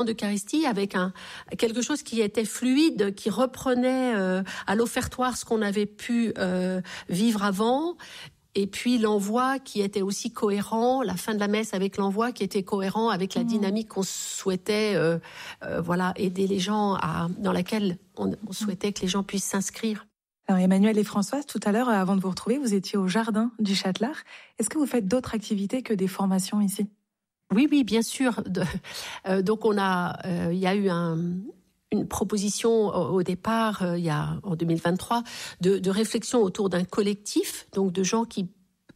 d'Eucharistie avec quelque chose qui était fluide, qui reprenait à l'offertoire ce qu'on avait pu vivre avant. Et puis l'envoi qui était aussi cohérent, la fin de la messe avec l'envoi qui était cohérent avec la dynamique qu'on souhaitait aider les gens dans laquelle on souhaitait que les gens puissent s'inscrire. Alors Emmanuel et Françoise, tout à l'heure, avant de vous retrouver, vous étiez au jardin du Châtelard. Est-ce que vous faites d'autres activités que des formations ici ? Oui, bien sûr. Donc il y a eu une proposition au départ, en 2023, de réflexion autour d'un collectif, donc de gens qui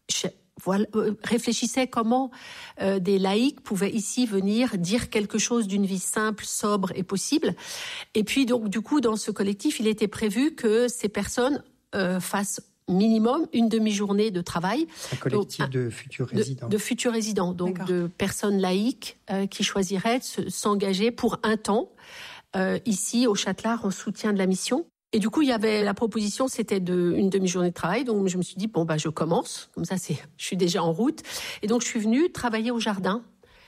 réfléchissaient comment des laïcs pouvaient ici venir dire quelque chose d'une vie simple, sobre et possible. Et puis donc du coup, dans ce collectif, il était prévu que ces personnes fassent minimum une demi-journée de travail. Un collectif de futurs résidents. De futurs résidents, donc de personnes laïques qui choisiraient de s'engager pour un temps ici au Châtelard en soutien de la mission. Et du coup, il y avait la proposition, c'était une demi-journée de travail. Donc je me suis dit, je commence. Comme ça, je suis déjà en route. Et donc je suis venue travailler au jardin.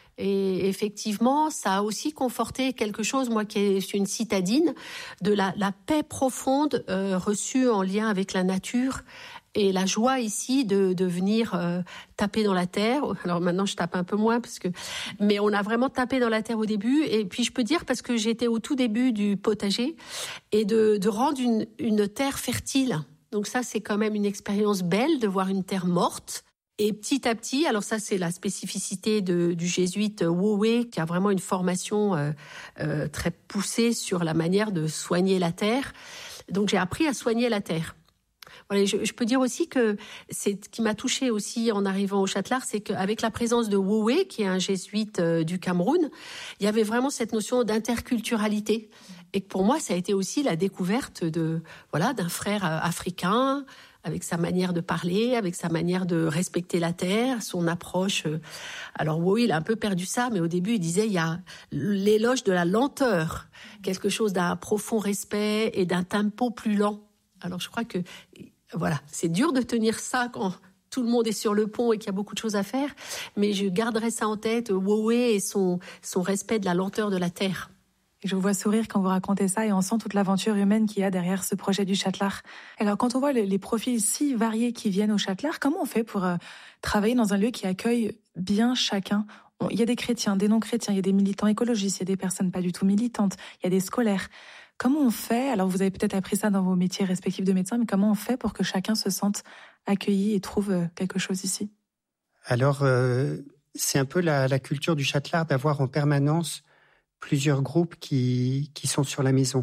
Et effectivement, ça a aussi conforté quelque chose, moi qui suis une citadine, de la paix profonde reçue en lien avec la nature et la joie ici de venir taper dans la terre. Alors maintenant, je tape un peu moins mais on a vraiment tapé dans la terre au début. Et puis je peux dire, parce que j'étais au tout début du potager, et de rendre une terre fertile. Donc ça, c'est quand même une expérience belle de voir une terre morte. Et petit à petit, alors ça c'est la spécificité du jésuite Wowe, qui a vraiment une formation très poussée sur la manière de soigner la terre. Donc j'ai appris à soigner la terre. Voilà, je peux dire aussi que ce qui m'a touchée aussi en arrivant au Châtelard, c'est qu'avec la présence de Wowe, qui est un jésuite du Cameroun, il y avait vraiment cette notion d'interculturalité. Et que pour moi, ça a été aussi la découverte d'un frère africain, avec sa manière de parler, avec sa manière de respecter la terre, son approche. Alors oui, il a un peu perdu ça, mais au début, il disait il y a l'éloge de la lenteur, quelque chose d'un profond respect et d'un tempo plus lent. Alors je crois que c'est dur de tenir ça quand tout le monde est sur le pont et qu'il y a beaucoup de choses à faire, mais je garderai ça en tête, Wowe et son respect de la lenteur de la terre. Et je vous vois sourire quand vous racontez ça et on sent toute l'aventure humaine qu'il y a derrière ce projet du Châtelard. Alors quand on voit les profils si variés qui viennent au Châtelard, comment on fait pour travailler dans un lieu qui accueille bien chacun ? Il y a des chrétiens, des non-chrétiens, il y a des militants écologistes, il y a des personnes pas du tout militantes, il y a des scolaires. Comment on fait ? Alors vous avez peut-être appris ça dans vos métiers respectifs de médecin, mais comment on fait pour que chacun se sente accueilli et trouve quelque chose ici ? Alors c'est un peu la culture du Châtelard d'avoir en permanence plusieurs groupes qui sont sur la maison.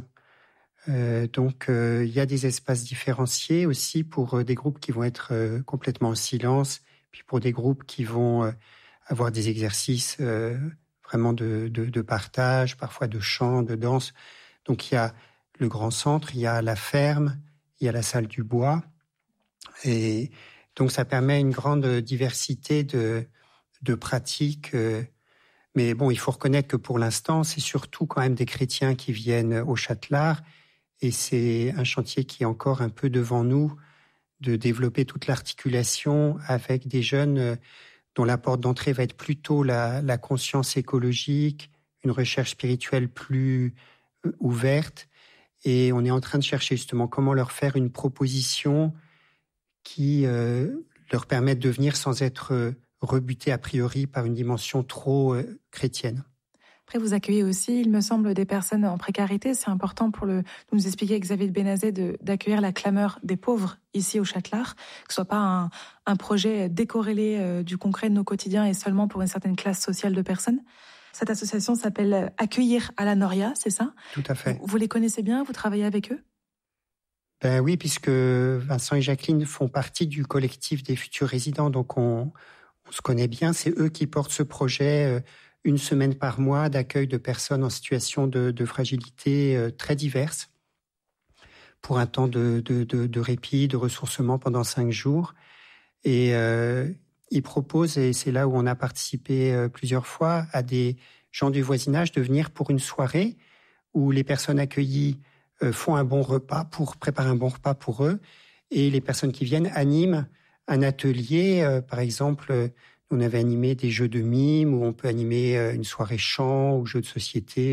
Donc, il y a des espaces différenciés aussi pour des groupes qui vont être complètement en silence, puis pour des groupes qui vont avoir des exercices vraiment de partage, parfois de chant, de danse. Donc, il y a le grand centre, il y a la ferme, il y a la salle du bois. Et donc, ça permet une grande diversité de pratiques. Mais bon, il faut reconnaître que pour l'instant, c'est surtout quand même des chrétiens qui viennent au Châtelard. Et c'est un chantier qui est encore un peu devant nous, de développer toute l'articulation avec des jeunes dont la porte d'entrée va être plutôt la conscience écologique, une recherche spirituelle plus ouverte. Et on est en train de chercher justement comment leur faire une proposition qui leur permette de venir sans être rebuté a priori par une dimension trop chrétienne. Après, vous accueillez aussi, il me semble, des personnes en précarité. C'est important pour nous expliquer, Xavier de Bénazet, d'accueillir la clameur des pauvres ici au Châtelard, que ce soit pas un projet décorrélé du concret de nos quotidiens et seulement pour une certaine classe sociale de personnes. Cette association s'appelle Accueillir à la Noria, c'est ça ? Tout à fait. Vous les connaissez bien, vous travaillez avec eux ? Ben oui, puisque Vincent et Jacqueline font partie du collectif des futurs résidents, donc on se connaît bien, c'est eux qui portent ce projet une semaine par mois d'accueil de personnes en situation de fragilité très diverses pour un temps de répit, de ressourcement pendant 5 jours. Et ils proposent, et c'est là où on a participé plusieurs fois, à des gens du voisinage de venir pour une soirée où les personnes accueillies préparent un bon repas pour eux, et les personnes qui viennent animent un atelier. Par exemple, nous On avait animé des jeux de mime où on peut animer une soirée chant ou jeux de société.